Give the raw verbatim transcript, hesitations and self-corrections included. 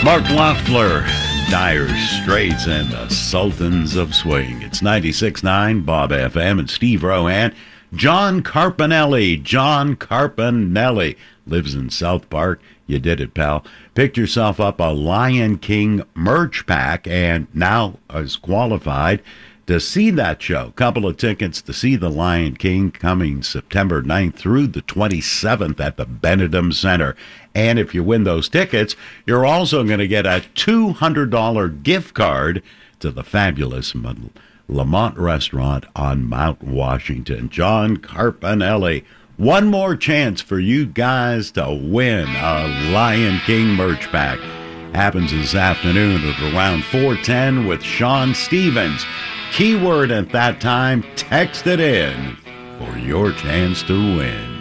Mark Knopfler, Dire Straits, and the Sultans of Swing. It's ninety-six point nine Bob F M and Steve Rohan. John Carpinelli. John Carpinelli lives in South Park. You did it, pal. Picked yourself up a Lion King merch pack and now is qualified to see that show. Couple of tickets to see The Lion King coming September ninth through the twenty-seventh at the Benedum Center. And if you win those tickets, you're also going to get a two hundred dollars gift card to the fabulous Lamont Restaurant on Mount Washington. John Carpinelli, one more chance for you guys to win a Lion King merch pack. Happens this afternoon at around four ten with Sean Stevens. Keyword at that time, text it in for your chance to win.